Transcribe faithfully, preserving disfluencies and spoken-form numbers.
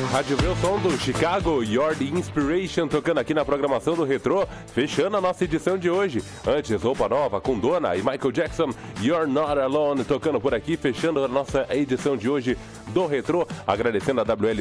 Rádio Vê o som do Chicago, You're the Inspiration, tocando aqui na programação do Retrô, fechando a nossa edição de hoje. Antes, Roupa Nova com Dona e Michael Jackson, You're Not Alone, tocando por aqui, fechando a nossa edição de hoje do Retrô. Agradecendo a W L